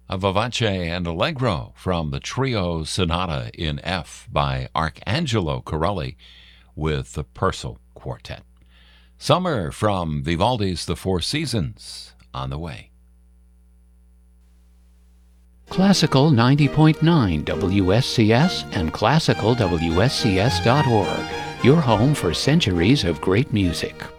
A Vivace and Allegro from the Trio Sonata in F by Arcangelo Corelli with the Purcell Quartet. Summer from Vivaldi's The Four Seasons on the way. Classical 90.9 WSCS and classicalwscs.org, your home for centuries of great music.